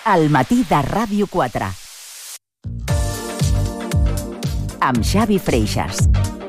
Al matí de Ràdio 4. Amb Xavi Freixas.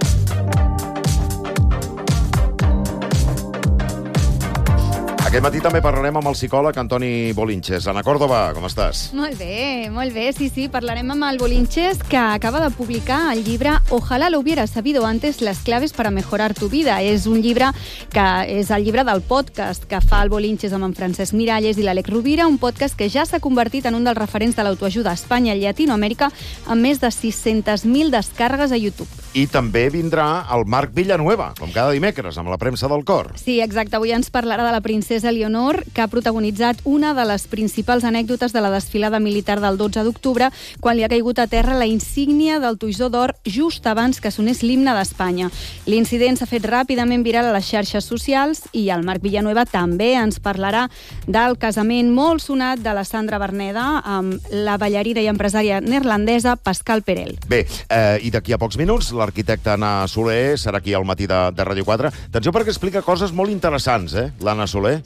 Aquest matí també parlarem amb el psicòleg Antoni Bolinches. Ana Córdoba, com estàs? Molt bé, sí, parlarem amb el Bolinches, que acaba de publicar el llibre Ojalá lo hubieras sabido antes, las claves para mejorar tu vida. És un llibre que és el llibre del podcast que fa el Bolinches amb en Francesc Miralles i l'Àlex Rovira, un podcast que ja s'ha convertit en un dels referents de l'autoajuda a Espanya i Llatinoamèrica, amb més de 600.000 descàrregues a YouTube. I també vindrà el Marc Villanueva, com cada dimecres, amb la premsa del cor. Sí, exacte. Avui ens parlarà de la princesa Leonor, que ha protagonitzat una de les principals anècdotes de la desfilada militar del 12 d'octubre, quan li ha caigut a terra la insígnia del Toisó d'Or just abans que sonés l'himne d'Espanya. L'incident s'ha fet ràpidament viral a les xarxes socials i el Marc Villanueva també ens parlarà del casament molt sonat de la Sandra Berneda amb la ballarina i empresària neerlandesa Pascal Perel. Bé, i d'aquí a pocs minuts l'arquitecta Anna Soler serà aquí al matí de Ràdio 4. Atenció perquè explica coses molt interessants, l'Anna Soler.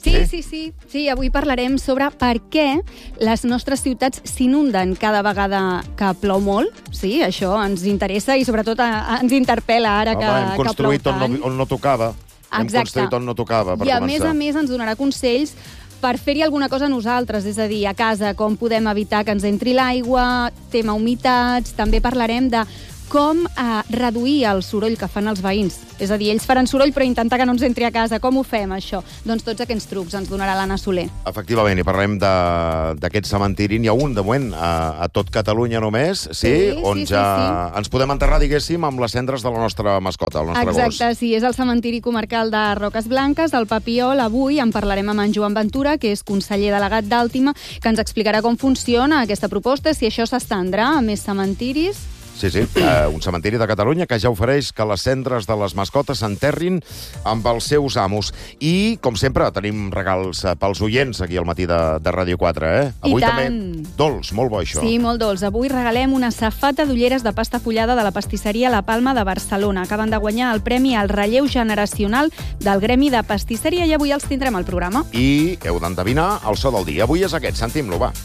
Sí, avui parlarem sobre per què les nostres ciutats s'inunden cada vegada que plou molt. Sí, això ens interessa i sobretot ens interpel·la ara que plou tant. Hem construït on no tocava. Hem construït on no tocava, per començar. I a més ens donarà consells per fer-hi alguna cosa nosaltres, és a dir, a casa, com podem evitar que ens entri l'aigua, tema humitats. També parlarem de com reduir el soroll que fan els veïns. És a dir, ells faran soroll però intentar que no ens entri a casa. Com ho fem, això? Doncs tots aquests trucs ens donarà l'Anna Soler. Efectivament, i parlem d'aquest cementiri. N'hi ha un, de moment, a tot Catalunya només, on ens podem enterrar, diguéssim, amb les cendres de la nostra mascota, el nostre gos. Exacte, sí, és el cementiri comarcal de Roques Blanques, del Papiol. Avui en parlarem amb en Joan Ventura, que és conseller delegat d'Àltima, que ens explicarà com funciona aquesta proposta, si això s'estendrà a més cementiris. Sí, un cementiri de Catalunya que ja ofereix que les cendres de les mascotes s'enterrin amb els seus amos. I, com sempre, tenim regals pels oients aquí al matí de Ràdio 4, Avui també dolç, molt bo, això. Sí, molt dolç. Avui regalem una safata d'ulleres de pasta fullada de la pastisseria La Palma de Barcelona. Acaben de guanyar el premi al relleu generacional del Gremi de Pastisseria i avui els tindrem al programa. I heu d'endevinar el so del dia. Avui és aquest, sentim-lo, va.